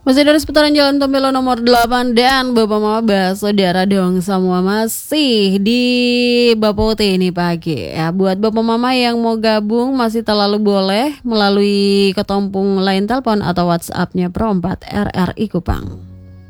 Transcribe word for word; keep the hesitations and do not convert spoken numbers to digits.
Masih dari seputaran Jalan Pembela nomor delapan dan Bapak Maba, saudara dong semua masih di Bapote ini pagi ya. Buat Bapak Mama yang mau gabung masih terlalu boleh melalui ketompung line telepon atau WhatsApp-nya Pro empat R R I Kupang.